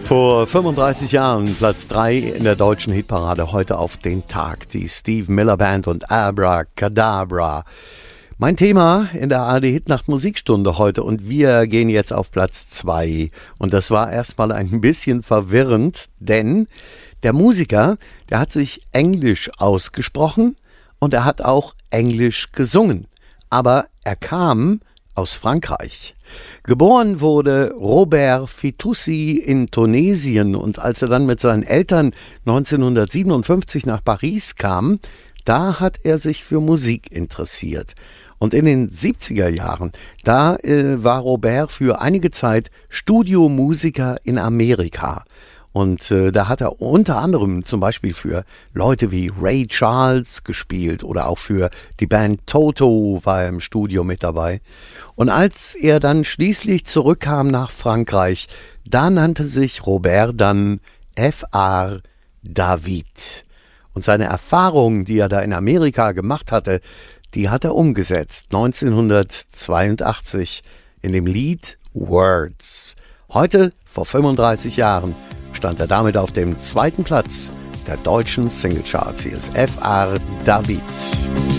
Vor 35 Jahren Platz 3 in der deutschen Hitparade, heute auf den Tag. Die Steve Miller Band und Abracadabra. Mein Thema in der ARD Hitnacht Musikstunde heute, und wir gehen jetzt auf Platz 2. Und das war erstmal ein bisschen verwirrend, denn der Musiker, der hat sich Englisch ausgesprochen und er hat auch Englisch gesungen. Aber er kam aus Frankreich. Geboren wurde Robert Fitoussi in Tunesien, und als er dann mit seinen Eltern 1957 nach Paris kam, da hat er sich für Musik interessiert. Und in den 70er Jahren, da war Robert für einige Zeit Studiomusiker in Amerika. Und da hat er unter anderem zum Beispiel für Leute wie Ray Charles gespielt oder auch für die Band Toto war er im Studio mit dabei. Und als er dann schließlich zurückkam nach Frankreich, da nannte sich Robert dann F.R. David. Und seine Erfahrungen, die er da in Amerika gemacht hatte, die hat er umgesetzt 1982 in dem Lied Words. Heute, vor 35 Jahren, stand er damit auf dem 2. Platz der deutschen Singlecharts. Hier ist F.R. David.